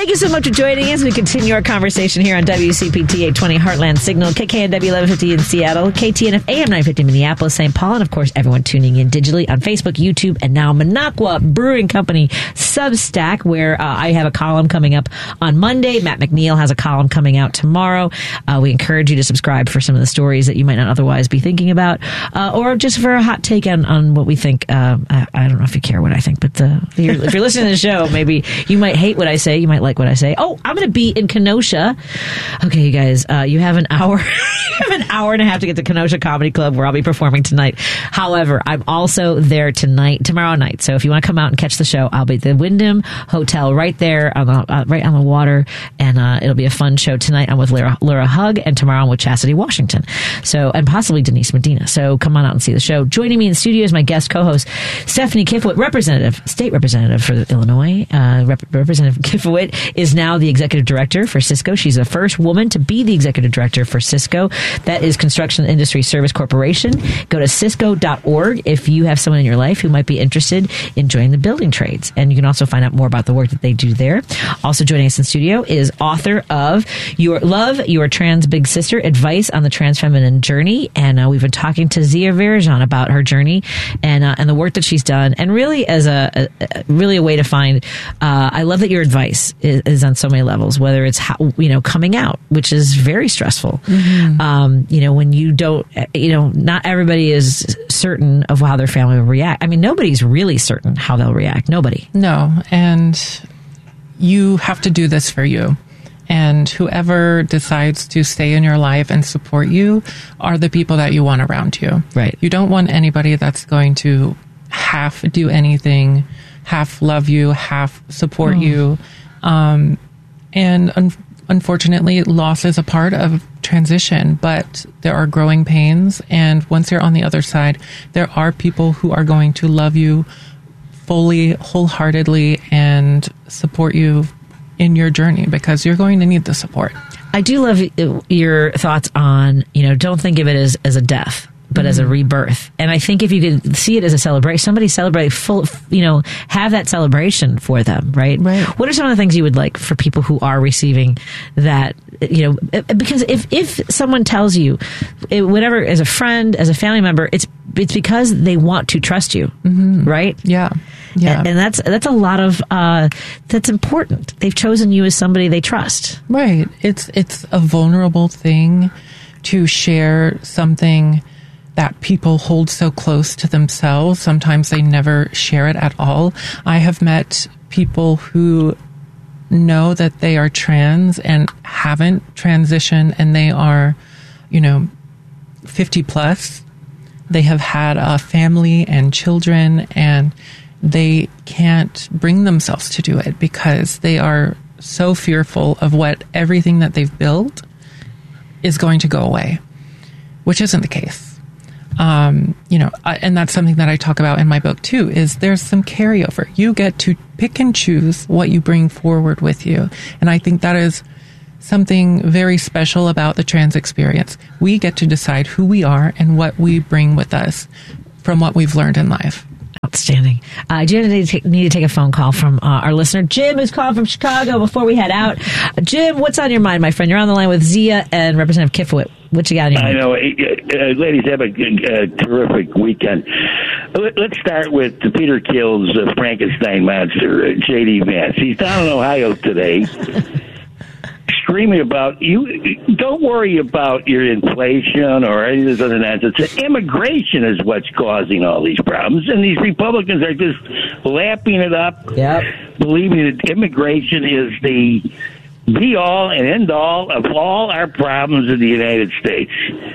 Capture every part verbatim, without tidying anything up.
Thank you so much for joining us. We continue our conversation here on W C P T eight twenty Heartland Signal, K K N W eleven fifty in Seattle, K T N F A M nine fifty Minneapolis, Saint Paul, and of course everyone tuning in digitally on Facebook, YouTube, and now Minocqua Brewing Company Substack, where uh, I have a column coming up on Monday. Matt McNeil has a column coming out tomorrow. Uh, we encourage you to subscribe for some of the stories that you might not otherwise be thinking about, uh, or just for a hot take on, on what we think. Uh, I, I don't know if you care what I think, but uh, if, you're, if you're listening to the show, maybe you might hate what I say. You might like what I say. Oh, I'm going to be in Kenosha. Okay, you guys, uh, you have an hour, you have an hour and a half to get to Kenosha Comedy Club, where I'll be performing tonight. However, I'm also there tonight, tomorrow night. So if you want to come out and catch the show, I'll be at the Wyndham Hotel right there, on the, uh, right on the water, and uh, it'll be a fun show tonight. I'm with Laura, Laura Hugg, and tomorrow I'm with Chastity Washington. So, and possibly Denise Medina. So come on out and see the show. Joining me in the studio is my guest co-host, Stephanie Kifowit, representative, state representative for Illinois. Uh, Rep- Representative Kifowit is now the executive director for Cisco. She's the first woman to be the executive director for Cisco. That is Construction Industry Service Corporation. Go to cisco dot org if you have someone in your life who might be interested in joining the building trades. And you can also find out more about the work that they do there. Also joining us in studio is author of Your Love, Your Trans Big Sister, Advice on the Trans Feminine Journey. And uh, we've been talking to Zia Varajan about her journey and uh, and the work that she's done. And really as a, a really a way to find, uh, I love that your advice is, is on so many levels, whether it's, how, you know, coming out, which is very stressful. Mm-hmm. Um, you know, when you don't, you know, not everybody is certain of how their family will react. I mean, nobody's really certain how they'll react. Nobody. No. And you have to do this for you. And whoever decides to stay in your life and support you are the people that you want around you. Right. You don't want anybody that's going to half do anything, half love you, half support mm. you. Um, and un- unfortunately, loss is a part of transition, but there are growing pains. And once you're on the other side, there are people who are going to love you fully, wholeheartedly, and support you in your journey, because you're going to need the support. I do love your thoughts on, you know, don't think of it as, as a death, but mm-hmm. as a rebirth. And I think if you could see it as a celebration, somebody celebrate full, you know, have that celebration for them, right? Right. What are some of the things you would like for people who are receiving that, you know, because if, if someone tells you, it, whatever, as a friend, as a family member, it's, it's because they want to trust you, mm-hmm. right? Yeah. Yeah. And, and that's, that's a lot of, uh, that's important. They've chosen you as somebody they trust. Right. It's, it's a vulnerable thing to share something that people hold so close to themselves. Sometimes they never share it at all. I have met people who know that they are trans and haven't transitioned, and they are, you know, fifty plus. They have had a family and children, and they can't bring themselves to do it because they are so fearful of what everything that they've built is going to go away, which isn't the case. Um, you know, and that's something that I talk about in my book too, is there's some carryover. You get to pick and choose what you bring forward with you. And I think that is something very special about the trans experience. We get to decide who we are and what we bring with us from what we've learned in life. Outstanding. Uh, I do need to, take, need to take a phone call from uh, our listener, Jim, who's calling from Chicago before we head out. Uh, Jim, what's on your mind, my friend? You're on the line with Zia and Representative Kifowit. What you got on your mind? I know. Uh, ladies, have a, a terrific weekend. Let's start with Peter Kill's uh, Frankenstein monster, uh, J D Vance. He's down in Ohio today. Screaming about, you don't worry about your inflation or any of this other nonsense. Immigration is what's causing all these problems, and these Republicans are just lapping it up, yep. believing that immigration is the be-all and end-all of all our problems in the United States.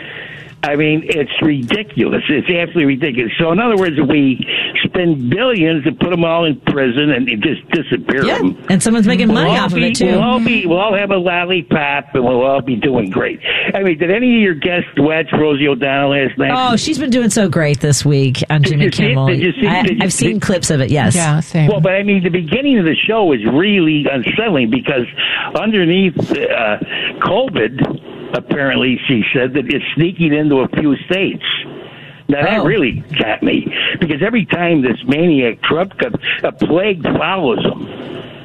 I mean, it's ridiculous. It's absolutely ridiculous. So, in other words, we spend billions to put them all in prison and just disappear yeah. them. And someone's making money we'll off be, of it, too. We'll all, be, we'll all have a lollipop, and we'll all be doing great. I mean, did any of your guests watch Rosie O'Donnell last night? Oh, she's been doing so great this week on Did Jimmy you see it? Kimmel. Did you see- I, did you I've seen see- clips of it, yes. Yeah, same. Well, but I mean, the beginning of the show was really unsettling because underneath uh, COVID, apparently, she said that it's sneaking into a few states. Now, that oh. really got me, because every time this maniac Trump comes, a plague follows him.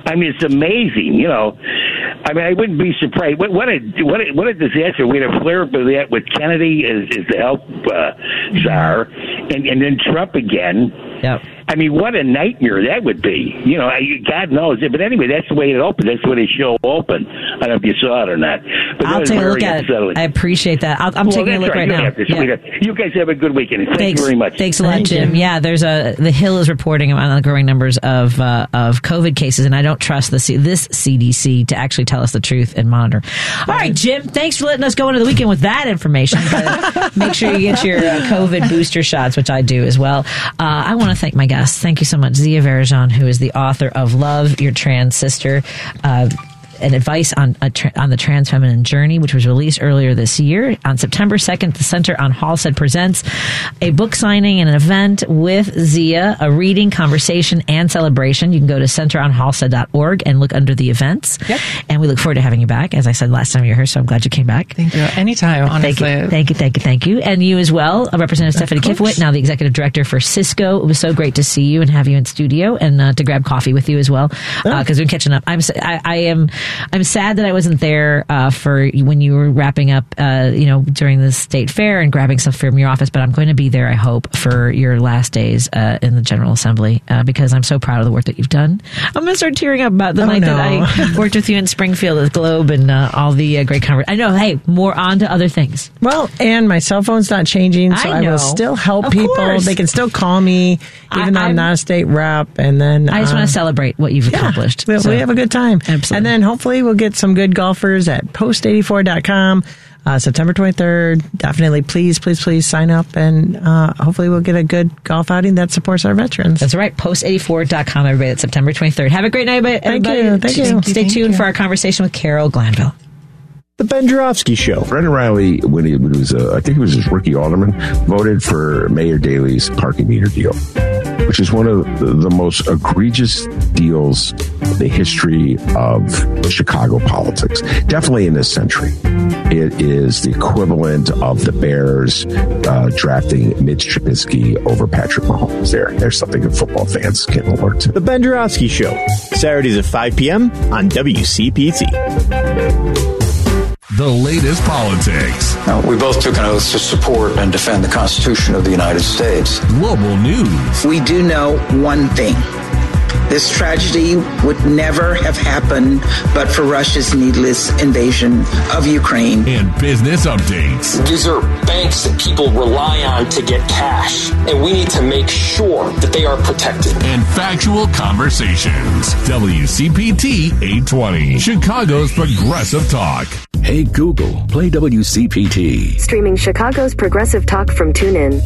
I mean, it's amazing, you know. I mean, I wouldn't be surprised. What, what a what a, what a disaster! We had a flare up of that with Kennedy as, as the health uh, czar, and, and then Trump again. Yep. I mean, what a nightmare that would be. You know, God knows it. But anyway, that's the way it opened. That's the way the show opened. I don't know if you saw it or not. But I'll take a look at it. I appreciate that. I'll, I'm well, taking a look right, right now. Yeah. You guys have a good weekend. Thank Thanks. you very much. Thanks a lot, Thank Jim. you. Yeah, there's a the Hill is reporting on the growing numbers of uh, of COVID cases, and I don't trust the C- this C D C to actually tell us the truth and monitor. All right, Jim. Thanks for letting us go into the weekend with that information. But make sure you get your uh, COVID booster shots, which I do as well. Uh, I want to thank my guests. Thank you so much, Zia Varajan, who is the author of Love Your Trans Sister, uh, an advice on a tra- on the trans feminine journey, which was released earlier this year. On September second, the Center on Halstead presents a book signing and an event with Zia, a reading, conversation, and celebration. You can go to center on halstead dot org and look under the events. Yep. And we look forward to having you back, as I said last time you were here, so I'm glad you came back. Thank you. Anytime, honestly. Thank you, thank you, thank you, thank you. And you as well, uh, Representative Stephanie Kifowit, now the Executive Director for Cisco. It was so great to see you and have you in studio and uh, to grab coffee with you as well, because uh, we're catching up. I'm, I, I am, I'm sad that I wasn't there uh, for when you were wrapping up, uh, you know, during the state fair and grabbing stuff from your office, but I'm going to be there, I hope, for your last days uh, in the General Assembly uh, because I'm so proud of the work that you've done. I'm going to start tearing up about the oh, night no. that I worked with you in Springfield at the Globe and uh, all the uh, great conversations. I know, hey, more on to other things. Well, and my cell phone's not changing, so I I, know. will still help Of people. course. They can still call me, even though I- I'm not a state rep. And then I just uh, want to celebrate what you've yeah, accomplished. We'll, So- we have a good time. Absolutely. And then hopefully we'll get some good golfers at post eighty-four dot com. Uh, September twenty-third. Definitely, please, please, please sign up, and uh, hopefully we'll get a good golf outing that supports our veterans. That's right. post eighty-four dot com, everybody. That's September twenty-third. Have a great night, everybody. Thank you. Thank you. Stay Thank tuned you. for our conversation with Carol Glanville. The Ben Joravsky Show. Brendan Riley, when he was, uh, I think he was his rookie alderman, voted for Mayor Daley's parking meter deal, which is one of the, the most egregious deals in the history of Chicago politics. Definitely in this century. It is the equivalent of the Bears uh, drafting Mitch Trubisky over Patrick Mahomes. There, there's something that football fans can alert to. The Ben Joravsky Show, Saturdays at five p.m. on W C P T. The latest politics, Now, we both took an oath to support and defend the Constitution of the United States. global news, We do know one thing. This tragedy would never have happened but for Russia's needless invasion of Ukraine. and business updates. These are banks that people rely on to get cash, and we need to make sure that they are protected. And factual conversations. W C P T eight twenty, Chicago's Progressive Talk. Hey Google, play W C P T. Streaming Chicago's Progressive Talk from TuneIn.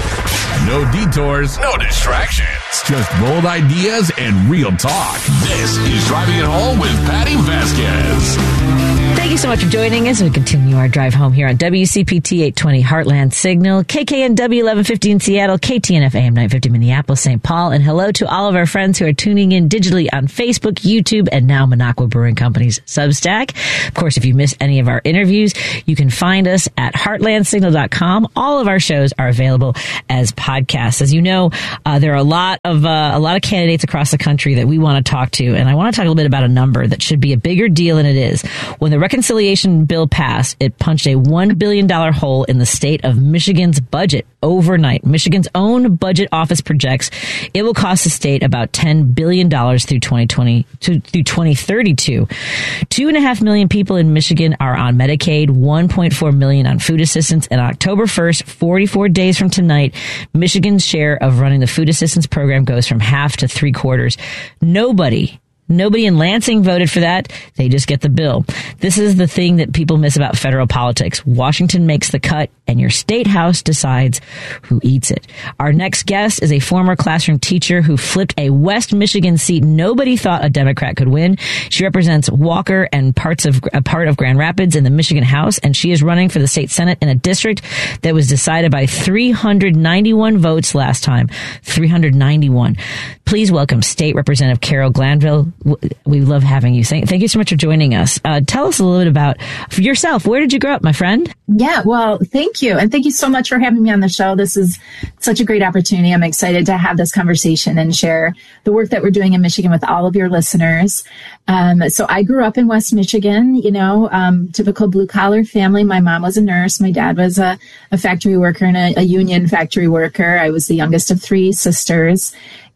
No detours, no distractions. Just bold ideas and real talk. This is Driving It Home with Patty Vasquez. Thank you so much for joining us. We continue our drive home here on W C P T eight twenty Heartland Signal, K K N W eleven fifty in Seattle, K T N F A M nine fifty Minneapolis, Saint Paul, and hello to all of our friends who are tuning in digitally on Facebook, YouTube, and now Minocqua Brewing Company's Substack. Of course, if you missed any of our interviews, you can find us at heartland signal dot com. All of our shows are available as podcasts. As you know, uh, there are a lot of uh, a lot of candidates across the country that we want to talk to, and I want to talk a little bit about a number that should be a bigger deal than it is. When the reconciliation bill passed, it punched a one billion dollars hole in the state of Michigan's budget overnight. Michigan's own budget office projects it will cost the state about ten billion dollars through twenty twenty to, through twenty thirty-two. Two and a half million people in Michigan are on Medicaid, one point four million on food assistance, and on October first, forty-four days from tonight, Michigan's share of running the food assistance program goes from half to three quarters. Nobody Nobody in Lansing voted for that. They just get the bill. This is the thing that people miss about federal politics. Washington makes the cut, and your state house decides who eats it. Our next guest is a former classroom teacher who flipped a West Michigan seat nobody thought a Democrat could win. She represents Walker and parts of a part of Grand Rapids in the Michigan House, and she is running for the state Senate in a district that was decided by three hundred ninety-one votes last time. three hundred ninety-one. Please welcome State Representative Carol Glanville. we love having you. Thank, thank you so much for joining us. Uh, tell us a little bit about yourself. Where did you grow up, my friend? Yeah, well, thank you. And thank you so much for having me on the show. This is such a great opportunity. I'm excited to have this conversation and share the work that we're doing in Michigan with all of your listeners. Um, so I grew up in West Michigan, you know, um, typical blue collar family. My mom was a nurse. My dad was a, a factory worker and a, a union factory worker. I was the youngest of three sisters.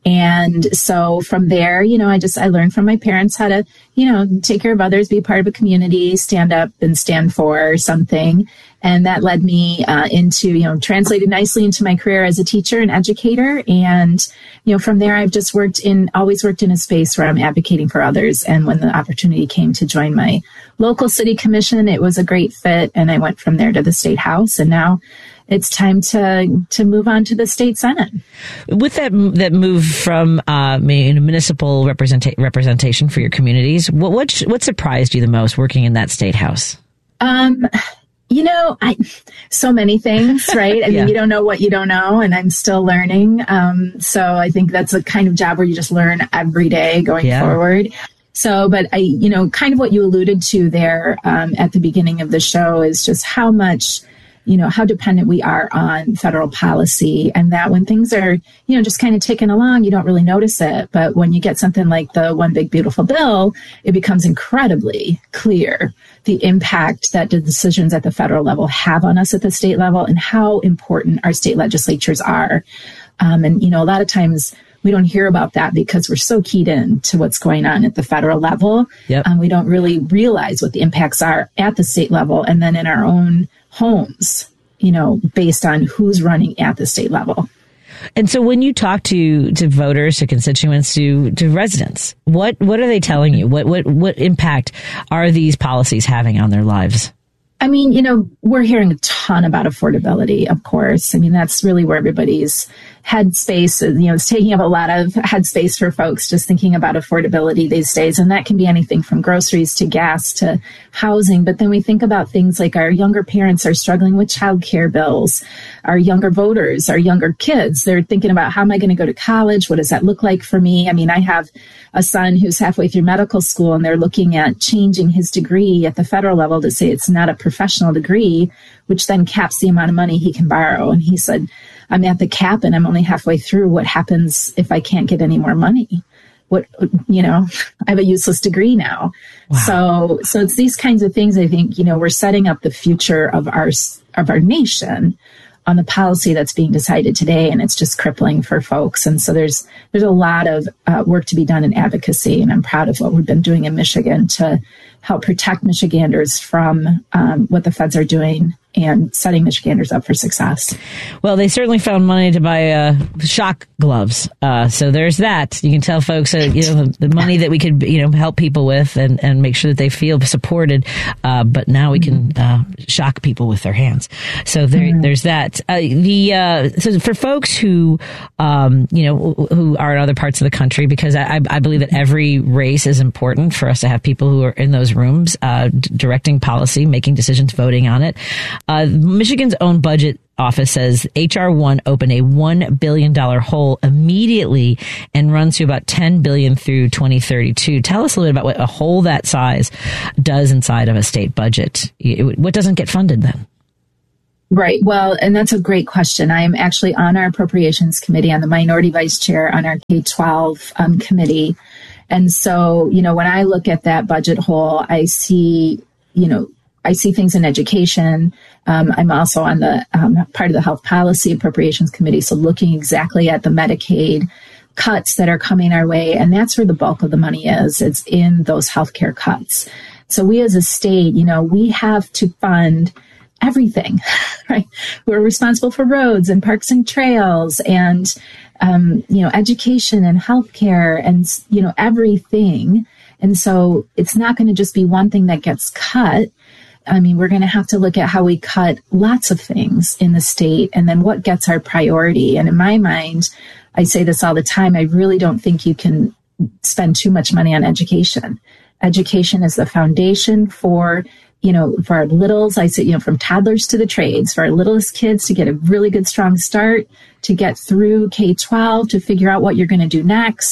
And so from there, you know, I just, I learned from my parents how to, you know, take care of others, be part of a community, stand up and stand for something. And that led me uh, into, you know, translated nicely into my career as a teacher and educator. And, you know, from there, I've just worked in, always worked in a space where I'm advocating for others. And when the opportunity came to join my local city commission, it was a great fit. And I went from there to the state house. And now it's time to to move on to the state senate. With that that move from uh, municipal representa- representation for your communities, what, what what surprised you the most working in that state house? Um, you know, I so many things, right? I yeah. mean, you don't know what you don't know, and I'm still learning. Um, so I think that's a kind of job where you just learn every day going yeah. forward. So, but I, you know, kind of what you alluded to there um, at the beginning of the show is just how much, you know, how dependent we are on federal policy, and that when things are, you know, just kind of ticking along, you don't really notice it. But when you get something like the One Big Beautiful Bill, it becomes incredibly clear the impact that the decisions at the federal level have on us at the state level and how important our state legislatures are. Um, and, you know, a lot of times we don't hear about that because we're so keyed in to what's going on at the federal level. Yep. Um, we don't really realize what the impacts are at the state level and then in our own homes, you know, based on who's running at the state level. And so when you talk to, to voters, to constituents, to, to residents, what, what are they telling you? What, what, what impact are these policies having on their lives? I mean, you know, we're hearing a ton about affordability, of course. I mean, that's really where everybody's headspace, you know, it's taking up a lot of headspace for folks just thinking about affordability these days. And that can be anything from groceries to gas to housing. But then we think about things like our younger parents are struggling with childcare bills, our younger voters, our younger kids. They're thinking about, how am I going to go to college? What does that look like for me? I mean, I have a son who's halfway through medical school, and they're looking at changing his degree at the federal level to say it's not a professional degree, which then caps the amount of money he can borrow. And he said, I'm at the cap and I'm only halfway through. What happens if I can't get any more money? What, you know, I have a useless degree now. Wow. So, so it's these kinds of things. I think, you know, we're setting up the future of our, of our nation on the policy that's being decided today, and it's just crippling for folks. And so there's, there's a lot of uh, work to be done in advocacy. And I'm proud of what we've been doing in Michigan to help protect Michiganders from um, what the feds are doing and setting Michiganders up for success. Well, they certainly found money to buy uh, shock gloves. Uh, so there's that. You can tell folks, uh, you know, the, the money that we could, you know, help people with and, and make sure that they feel supported. Uh, but now we can uh, shock people with their hands. So there, mm-hmm. there's that. Uh, the uh, so for folks who, um, you know, who are in other parts of the country, because I, I believe that every race is important for us to have people who are in those rooms uh, d- directing policy, making decisions, voting on it. Uh, Michigan's own budget office says H R one opened a one billion dollars hole immediately and runs to about ten billion dollars through twenty thirty-two. Tell us a little bit about what a hole that size does inside of a state budget. What doesn't get funded then? Right. Well, and that's a great question. I am actually on our appropriations committee, on the minority vice chair on our K twelve um, committee. And so, you know, when I look at that budget hole, I see, you know, I see things in education. Um, I'm also on the um, part of the Health Policy Appropriations Committee, so looking exactly at the Medicaid cuts that are coming our way, and that's where the bulk of the money is. It's in those healthcare cuts. So we as a state, you know, we have to fund everything, right? We're responsible for roads and parks and trails and, um, you know, education and healthcare and, you know, everything. And so it's not going to just be one thing that gets cut. I mean, we're going to have to look at how we cut lots of things in the state and then what gets our priority. And in my mind, I say this all the time, I really don't think you can spend too much money on education. Education is the foundation for, you know, for our littles, I say, you know, from toddlers to the trades, for our littlest kids to get a really good, strong start, to get through K twelve, to figure out what you're going to do next,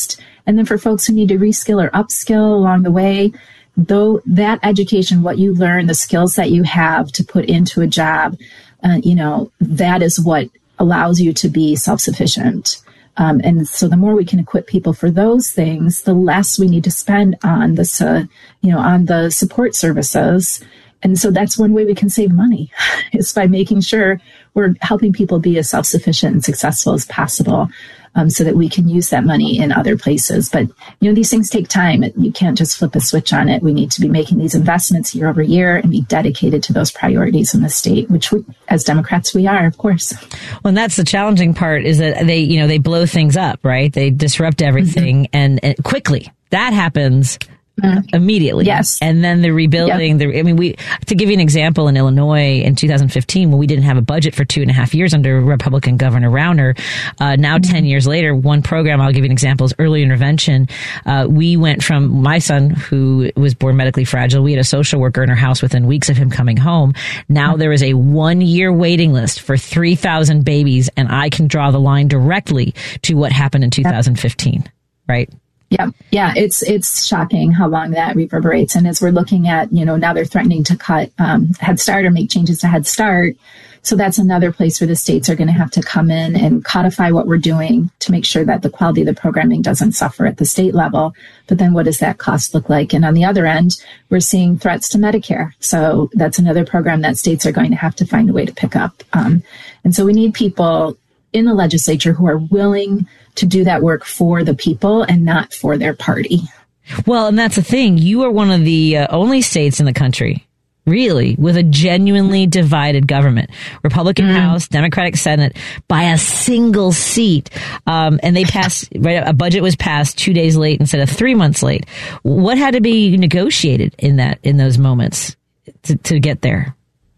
And then for folks who need to reskill or upskill along the way, though that education, what you learn, the skills that you have to put into a job, uh, you know, that is what allows you to be self-sufficient. Um, and so the more we can equip people for those things, the less we need to spend on this, uh, you know, on the support services. And so that's one way we can save money is by making sure we're helping people be as self-sufficient and successful as possible, um, so that we can use that money in other places. But, you know, these things take time. You can't just flip a switch on it. We need to be making these investments year over year and be dedicated to those priorities in the state, which we, as Democrats, we are, of course. Well, and that's the challenging part is that they, you know, they blow things up, right? They disrupt everything mm-hmm. and, and quickly. That happens Mm. immediately. Yes. And then the rebuilding, yep. the, I mean, we, to give you an example, in Illinois in two thousand fifteen, when we didn't have a budget for two and a half years under Republican Governor Rauner, uh, now mm-hmm. ten years later, one program, I'll give you an example, is early intervention. Uh, we went from my son, who was born medically fragile, we had a social worker in our house within weeks of him coming home. Now mm-hmm. there is a one year waiting list for three thousand babies, and I can draw the line directly to what happened in two thousand fifteen, yep. right? Yeah, yeah, it's it's shocking how long that reverberates. And as we're looking at, you know, now they're threatening to cut um, Head Start or make changes to Head Start. So that's another place where the states are going to have to come in and codify what we're doing to make sure that the quality of the programming doesn't suffer at the state level. But then what does that cost look like? And on the other end, we're seeing threats to Medicare. So that's another program that states are going to have to find a way to pick up. Um, and so we need people in the legislature who are willing to do that work for the people and not for their party. Well, and that's the thing. You are one of the uh, only states in the country, really, with a genuinely divided government. Republican mm. House, Democratic Senate, by a single seat. Um, and they passed, right, a budget was passed two days late instead of three months late. What had to be negotiated in that, in those moments to, to get there?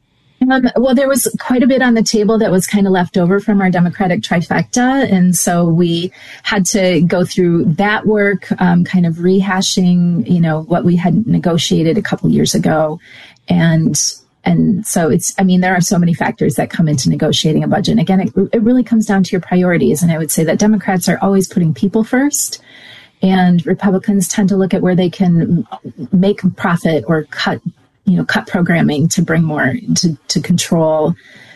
Um, well, there was quite a bit on the table that was kind of left over from our Democratic trifecta. And so we had to go through that work, um, kind of rehashing, you know, what we had negotiated a couple years ago. And and so it's, I mean, there are so many factors that come into negotiating a budget. And again, it, it really comes down to your priorities. And I would say that Democrats are always putting people first. And Republicans tend to look at where they can make profit or cut you know, cut programming to bring more, to, to control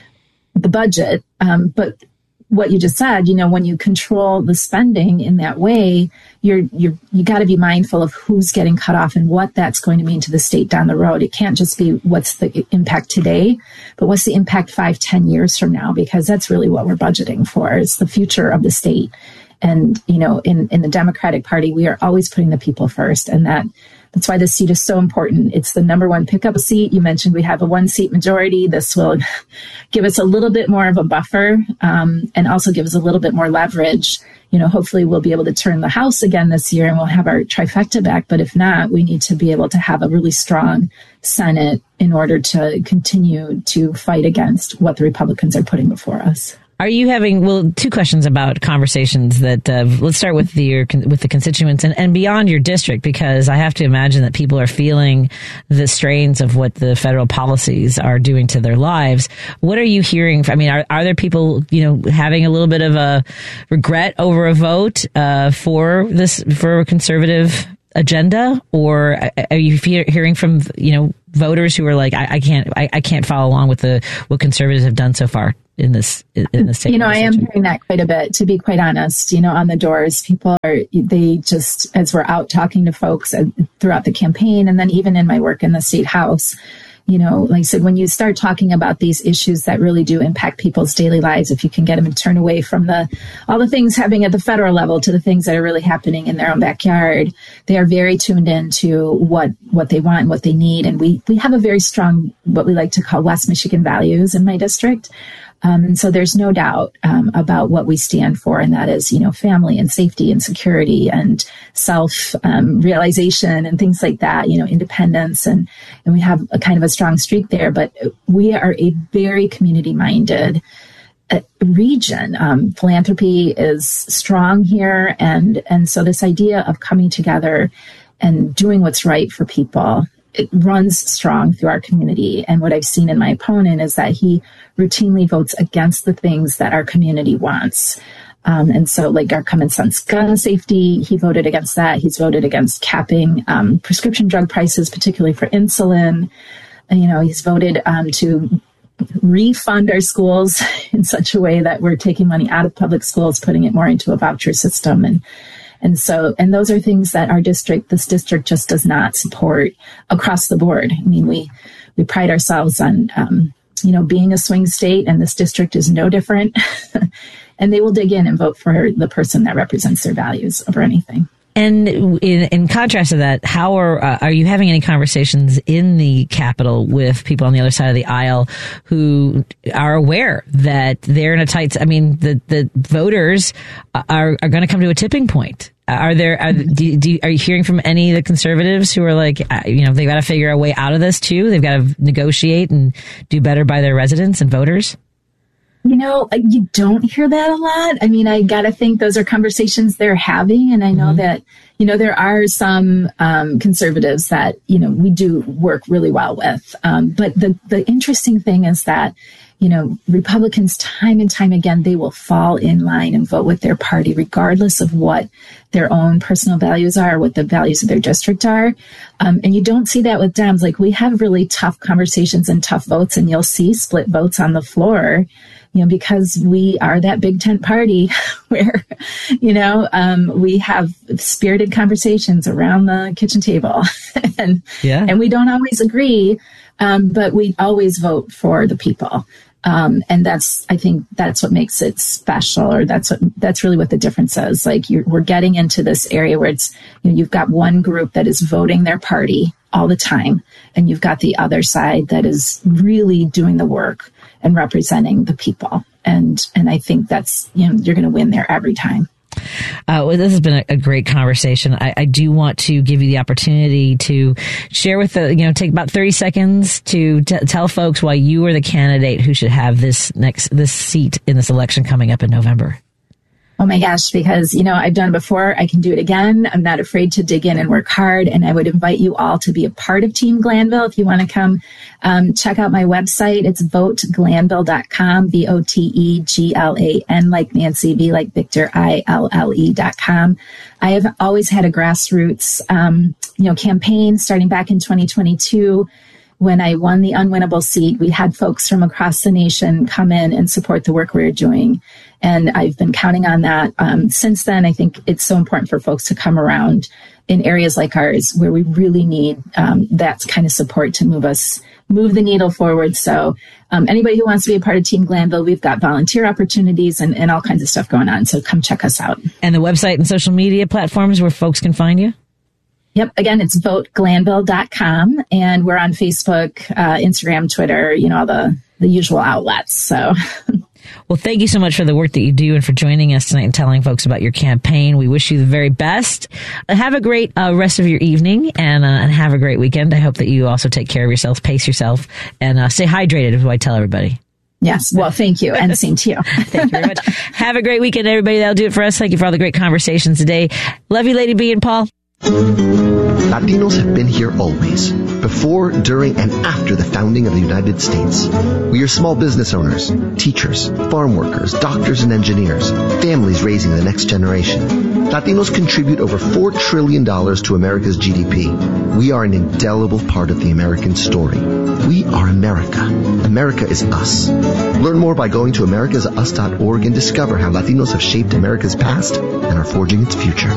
the budget. Um, but what you just said, you know, when you control the spending in that way, you're, you're, you got to be mindful of who's getting cut off and what that's going to mean to the state down the road. It can't just be what's the impact today, but what's the impact five, ten years from now, because that's really what we're budgeting for. It's the future of the state. And, you know, in, in the Democratic Party, we are always putting the people first, and that That's why this seat is so important. It's the number one pickup seat. You mentioned we have a one seat majority. This will give us a little bit more of a buffer, um, and also give us a little bit more leverage. You know, hopefully we'll be able to turn the House again this year and we'll have our trifecta back. But if not, we need to be able to have a really strong Senate in order to continue to fight against what the Republicans are putting before us. Are you having, well, two questions about conversations that, uh, let's start with the, your, with the constituents and, and beyond your district, because I have to imagine that people are feeling the strains of what the federal policies are doing to their lives. What are you hearing? I mean, are, are there people, you know, having a little bit of a regret over a vote, uh, for this, for a conservative agenda? Or are you fe- hearing from, you know, voters who are like, I, I can't, I, I can't follow along with the, what conservatives have done so far in this, in the state? You know, I am hearing that quite a bit, to be quite honest. You know, on the doors, people are, they just, as we're out talking to folks throughout the campaign, and then even in my work in the state house, you know, like I said, when you start talking about these issues that really do impact people's daily lives, if you can get them to turn away from the all the things happening at the federal level to the things that are really happening in their own backyard, they are very tuned in to what, what they want and what they need. And we, we have a very strong, what we like to call West Michigan values in my district. Um, and so there's no doubt um, about what we stand for, and that is, you know, family and safety and security and self um, realization and things like that, you know, independence. And, and we have a kind of a strong streak there, but we are a very community minded uh, region. Um, philanthropy is strong here. And, and so this idea of coming together and doing what's right for people, it runs strong through our community. And what I've seen in my opponent is that he routinely votes against the things that our community wants. Um, and so like our common sense gun safety, he voted against that. He's voted against capping um, prescription drug prices, particularly for insulin. And, you know, he's voted um, to refund our schools in such a way that we're taking money out of public schools, putting it more into a voucher system. And and so, and those are things that our district, this district just does not support across the board. I mean, we, we pride ourselves on, um, you know, being a swing state, and this district is no different. And they will dig in and vote for the person that represents their values over anything. And in, in contrast to that, how are uh, are you having any conversations in the Capitol with people on the other side of the aisle who are aware that they're in a tight? I mean, the the voters are are going to come to a tipping point. Are there? Are, do, do, are you hearing from any of the conservatives who are like, uh, you know, they've got to figure a way out of this too? They've got to negotiate and do better by their residents and voters. You know, you don't hear that a lot. I mean, I got to think those are conversations they're having. And I know mm-hmm. that, you know, there are some um, conservatives that, you know, we do work really well with. Um, but the, the interesting thing is that, you know, Republicans time and time again, they will fall in line and vote with their party, regardless of what their own personal values are, what the values of their district are. Um, and you don't see that with Dems. Like, we have really tough conversations and tough votes, and you'll see split votes on the floor, you know, because we are that big tent party where, you know, um, we have spirited conversations around the kitchen table and, yeah. and we don't always agree, um, but we always vote for the people. Um, and that's, I think that's what makes it special, or that's what, that's really what the difference is. Like, you're, we're getting into this area where it's, you know, you've got one group that is voting their party all the time, and you've got the other side that is really doing the work and representing the people. And, and I think that's, you know, you're going to win there every time. Uh, well, this has been a, a great conversation. I, I do want to give you the opportunity to share with the, you know, take about thirty seconds to t- tell folks why you are the candidate who should have this next, this seat in this election coming up in November. Oh my gosh, because, you know, I've done it before. I can do it again. I'm not afraid to dig in and work hard. And I would invite you all to be a part of Team Glanville. If you want to come um, check out my website, it's vote glanville dot com, V O T E G L A N like Nancy, V like Victor, I L L E dot com. I have always had a grassroots, um, you know, campaign starting back in twenty twenty-two. When I won the unwinnable seat, we had folks from across the nation come in and support the work we're doing. And I've been counting on that um, since then. I think it's so important for folks to come around in areas like ours where we really need um, that kind of support to move us, move the needle forward. So um, anybody who wants to be a part of Team Glanville, we've got volunteer opportunities and, and all kinds of stuff going on. So come check us out. And the website and social media platforms where folks can find you? Yep. Again, it's vote glanville dot com, and we're on Facebook, uh, Instagram, Twitter, you know, all the, the usual outlets. So. Well, thank you so much for the work that you do and for joining us tonight and telling folks about your campaign. We wish you the very best. Have a great uh, rest of your evening and, uh, and have a great weekend. I hope that you also take care of yourself, pace yourself, and uh, stay hydrated is what I tell everybody. Yes. Well, thank you. And same to you. Thank you very much. Have a great weekend, everybody. That'll do it for us. Thank you for all the great conversations today. Love you, Lady B and Paul. Latinos have been here always, before, during, and after the founding of the United States. We are small business owners, teachers, farm workers, doctors and engineers, families raising the next generation. Latinos contribute over four trillion dollars to America's G D P. We are an indelible part of the American story. We are America. America is us. Learn more by going to americas us dot org and discover how Latinos have shaped America's past and are forging its future.